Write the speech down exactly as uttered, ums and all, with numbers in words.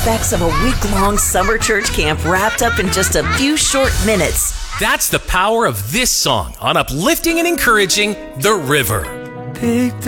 aspects of a week-long summer church camp wrapped up in just a few short minutes. That's the power of this song on uplifting and encouraging The River.